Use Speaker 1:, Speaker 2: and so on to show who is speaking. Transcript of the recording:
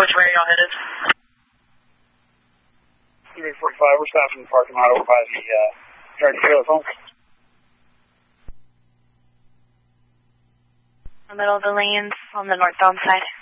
Speaker 1: Which way are y'all headed?
Speaker 2: UV 45, we're stopping the parking lot over by the Yard Trailer Phone.
Speaker 3: In the middle of the lanes on the northbound side.